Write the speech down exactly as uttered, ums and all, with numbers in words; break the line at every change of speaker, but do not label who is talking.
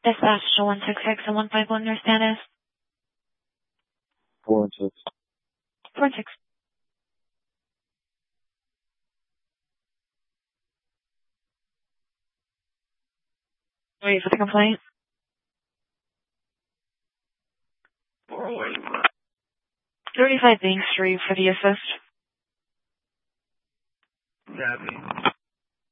Dispatch to one six six and one five one, your status?
Four and six.
Four and six. Wait for the complaint. thirty-five Bank Street for the assist.
Copy.